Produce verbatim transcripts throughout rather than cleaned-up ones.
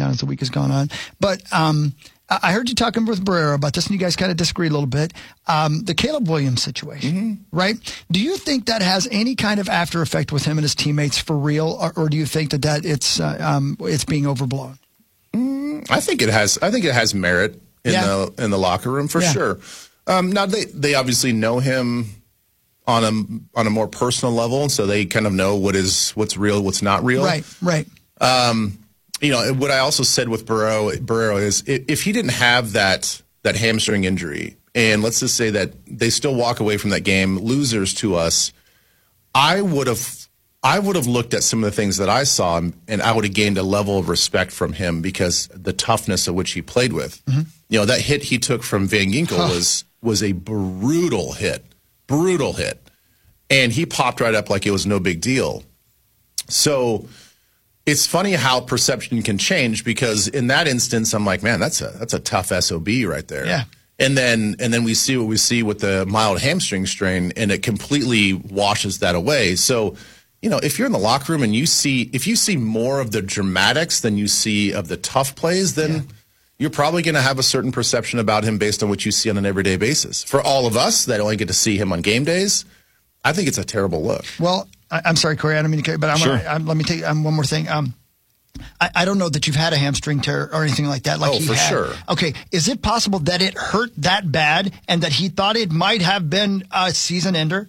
down as the week has gone on. But um, I heard you talking with Barrero about this, and you guys kind of disagree a little bit. Um, the Caleb Williams situation, mm-hmm. right? Do you think that has any kind of after effect with him and his teammates for real, or, or do you think that, that it's uh, um, it's being overblown? Mm, I think it has. I think it has merit in yeah. the in the locker room for yeah. sure. Um, now they they obviously know him on a on a more personal level, so they kind of know what is what's real, what's not real. Right, right. Um, you know, what I also said with Barrero, Barrero is if he didn't have that that hamstring injury, and let's just say that they still walk away from that game losers to us, I would have I would have looked at some of the things that I saw, and I would have gained a level of respect from him because the toughness of which he played with. Mm-hmm. You know, that hit he took from Van Ginkel huh. was was a brutal hit. Brutal hit. And he popped right up like it was no big deal. So it's funny how perception can change, because in that instance, I'm like, man, that's a that's a tough S O B right there. Yeah. And then and then we see what we see with the mild hamstring strain, and it completely washes that away. So, you know, if you're in the locker room and you see if you see more of the dramatics than you see of the tough plays, then yeah. you're probably going to have a certain perception about him based on what you see on an everyday basis. For all of us that only get to see him on game days, I think it's a terrible look. Well, I, I'm sorry, Corey, I don't mean to, but I'm, sure. I'm, let me take um, one more thing. Um, I, I don't know that you've had a hamstring tear or anything like that. Like oh, he for had. sure. Okay, is it possible that it hurt that bad and that he thought it might have been a season ender?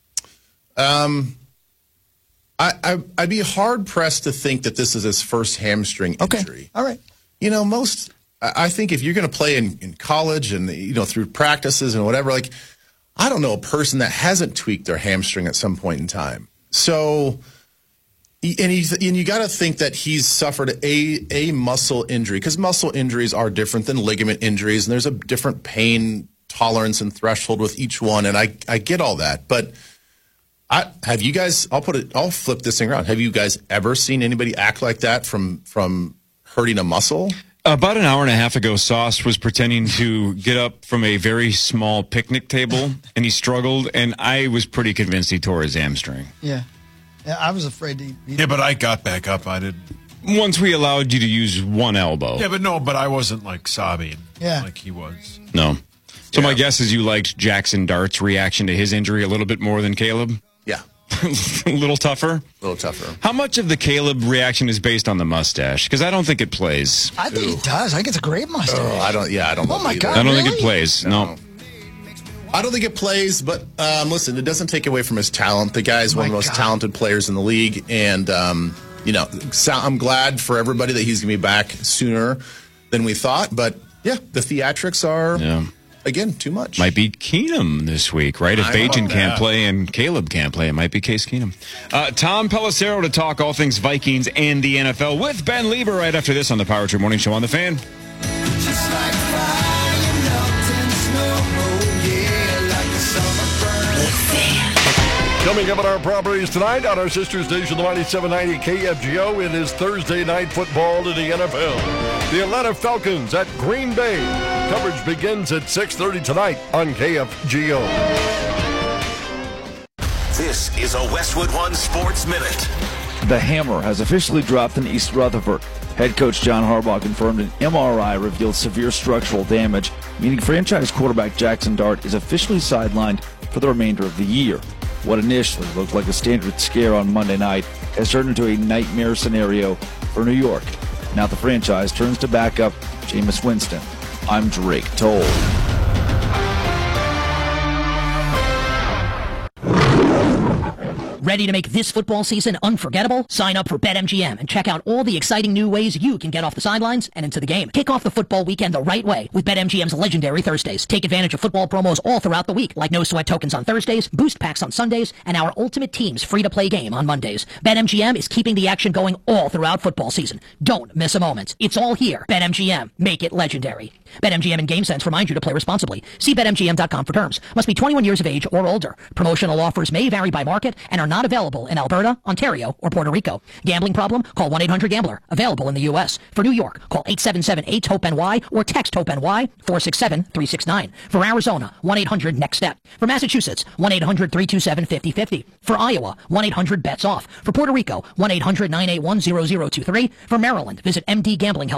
Um, I, I I'd be hard pressed to think that this is his first hamstring injury. Okay, all right. You know, most. I think if you're going to play in, in college and, you know, through practices and whatever, like, I don't know a person that hasn't tweaked their hamstring at some point in time. So, and, he's, and you got to think that he's suffered a, a muscle injury, because muscle injuries are different than ligament injuries, and there's a different pain tolerance and threshold with each one. And I, I get all that. But I, have you guys, I'll put it, I'll flip this thing around. Have you guys ever seen anybody act like that from, from hurting a muscle? About an hour and a half ago, Sauce was pretending to get up from a very small picnic table, and he struggled, and I was pretty convinced he tore his hamstring. Yeah. Yeah, I was afraid to... Yeah, but I got back up. I did. Once we allowed you to use one elbow. Yeah, but no, but I wasn't, like, sobbing yeah. like he was. No. So yeah. my guess is you liked Jackson Dart's reaction to his injury a little bit more than Caleb? Yeah. A little tougher? A little tougher. How much of the Caleb reaction is based on the mustache? Because I don't think it plays. I think Ooh. it does. I think it's a great mustache. Oh, I don't. Yeah, I don't. Oh my either. God! I don't really? think it plays. No. no. I don't think it plays. But um, listen, it doesn't take away from his talent. The guy is oh one of the most God. talented players in the league, and um, you know, so I'm glad for everybody that he's going to be back sooner than we thought. But yeah, the theatrics are. Yeah. Again, too much. Might be Keenum this week, right? If Bajan can't play and Caleb can't play, it might be Case Keenum. Uh, Tom Pelissero to talk all things Vikings and the N F L with Ben Lieber right after this on the Power Trip Morning Show on The Fan. Just like fire, melting snow, yeah, like the summer burn. The Fan. Coming up at our properties tonight on our sister station, the ninety-seven ninety K F G O, it is Thursday night football to the N F L. The Atlanta Falcons at Green Bay. Coverage begins at six thirty tonight on K F G O. This is a Westwood One Sports Minute. The hammer has officially dropped in East Rutherford. Head coach John Harbaugh confirmed an M R I revealed severe structural damage, meaning franchise quarterback Jackson Dart is officially sidelined for the remainder of the year. What initially looked like a standard scare on Monday night has turned into a nightmare scenario for New York. Now the franchise turns to backup Jameis Winston. I'm Drake Toll. Ready to make this football season unforgettable? Sign up for BetMGM and check out all the exciting new ways you can get off the sidelines and into the game. Kick off the football weekend the right way with BetMGM's legendary Thursdays. Take advantage of football promos all throughout the week, like no sweat tokens on Thursdays, boost packs on Sundays, and our Ultimate Teams free-to-play game on Mondays. BetMGM is keeping the action going all throughout football season. Don't miss a moment. It's all here. BetMGM. Make it legendary. BetMGM and GameSense remind you to play responsibly. See Bet M G M dot com for terms. Must be twenty-one years of age or older. Promotional offers may vary by market and are not available in Alberta, Ontario, or Puerto Rico. Gambling problem? Call one eight hundred gambler. Available in the U S. For New York, call eight seven seven eight hope N Y or text HOPE-NY four six seven three six nine. For Arizona, one eight hundred next step. For Massachusetts, one eight hundred three two seven five oh five oh. For Iowa, one eight hundred bets off. For Puerto Rico, one eight hundred nine eight one zero zero two three. For Maryland, visit M D Gambling Help.